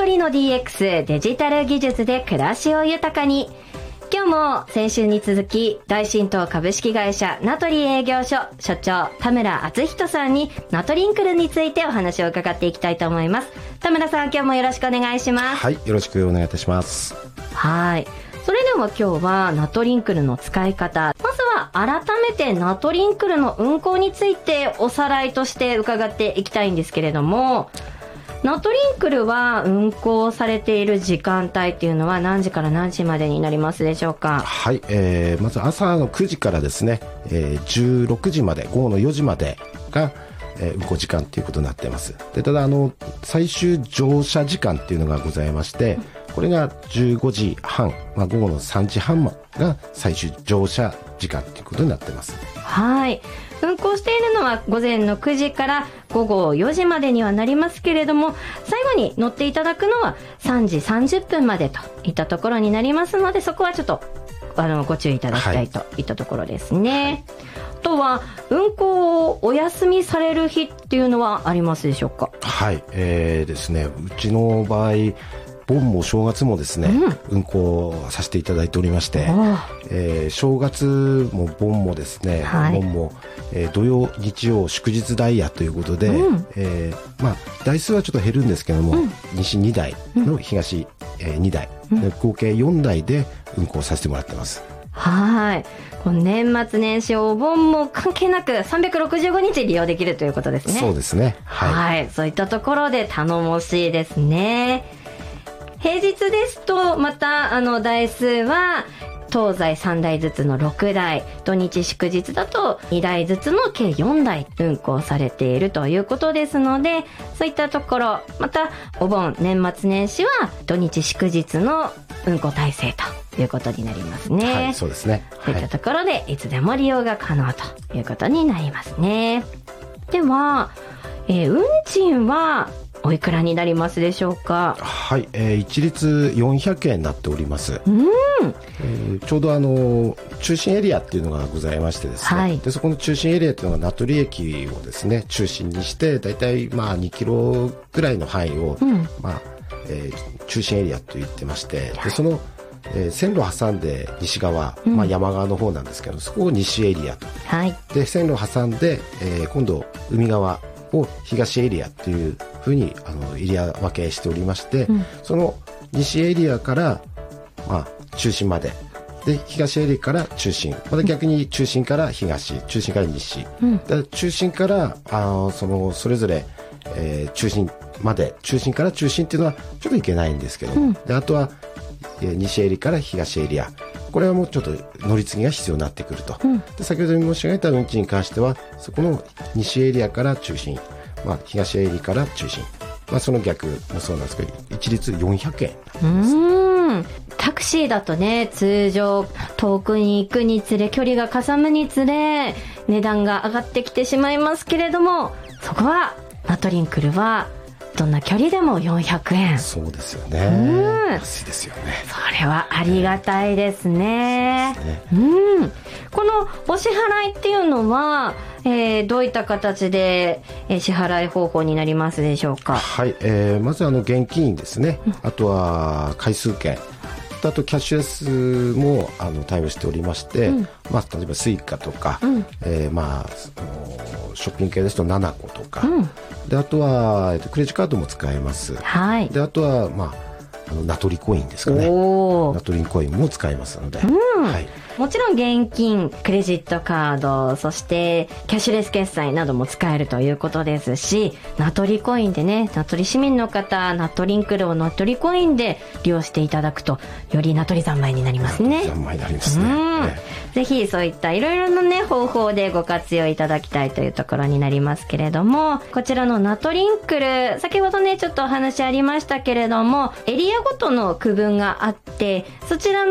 りの DX デジタル技術で暮らしを豊かに。今日も先週に続き大新東株式会社名取営業所所長田村敦人さんにナトリンクルについてお話を伺っていきたいと思います。田村さん、今日もよろしくお願いします。 はい、よろしくお願いいたします。 はい、それでは今日はナトリンクルの使い方、まずは改めてナトリンクルの運行についておさらいとして伺っていきたいんですけれども、ナトリンクルは運行されている時間帯っていうのは何時から何時までになりますでしょうか？ はい、まず朝の9時からですね、16時まで、午後の4時までが、運行時間ということになっています。で、ただ最終乗車時間っていうのがございまして、これが15時半、午後の3時半が最終乗車時間ということになっています。 はい、運行しているのは午前の9時から午後4時までにはなりますけれども、最後に乗っていただくのは3時30分までといったところになりますので、そこはちょっとご注意いただきたいといったところですね。あとは運行をお休みされる日っていうのはありますでしょうか？ はい、ですね、うちの場合盆も正月もですね、運行させていただいておりまして、正月も盆もですね、盆も、土曜日曜祝日ダイヤということで、台数はちょっと減るんですけども、西2台の東、2台、合計4台で運行させてもらってます。 はい、この年末年始お盆も関係なく365日利用できるということですね。 そうですね、 はい、そういったところで頼もしいですね。平日ですとまた台数は東西3台ずつの6台、土日祝日だと2台ずつの計4台運行されているということですので、そういったところ、またお盆年末年始は土日祝日の運行体制ということになりますね。 はい、そうですね。 そういったところでいつでも利用が可能ということになりますね。では、運賃はおいくらになりますでしょうか？ はい、一律400円になっております。ちょうど中心エリアっていうのがございましてですね、でそこの中心エリアっていうのが名取駅をですね中心にして、だいたい2キロぐらいの範囲を、中心エリアと言ってまして、でその線路を挟んで西側、山側の方なんですけど、そこを西エリアと、で線路を挟んで、今度海側を東エリアというふうにエリア分けしておりまして、その西エリアから、中心までで、東エリアから中心、また逆に中心から東、中心から西、中心からそれぞれ、中心まで、中心から中心っていうのはちょっといけないんですけど、であとは西エリアから東エリア、これはもうちょっと乗り継ぎが必要になってくると、で先ほど申し上げた運賃に関してはそこの西エリアから中心、東エリアから中心、その逆もそうなんですけど、一律400円。 タクシーだとね、通常遠くに行くにつれ、距離がかさむにつれ値段が上がってきてしまいますけれども、そこはナトリンクルはどんな距離でも400円。 そうですよね。安いですよね。 それはありがたいですね。このお支払いっていうのは、どういった形で、支払い方法になりますでしょうか？ はい、まず現金ですね、あとは回数券、あとキャッシュレスも対応しておりまして、例えばスイカとか、ショッピング系ですと7個とか、であとはクレジットカードも使えます。であとはナトリコインですかね。ナトリコインも使えますので、 もちろん現金、クレジットカード、そしてキャッシュレス決済なども使えるということですし、ナトリコインでね、ナトリ市民の方、ナトリンクルをナトリコインで利用していただくと、よりナトリ三昧になりますね。 三昧になりますね。 ぜひそういったいろいろなね方法でご活用いただきたいというところになりますけれども、こちらのナトリンクル、先ほどねちょっとお話ありましたけれども、エリアごとの区分があって、そちらの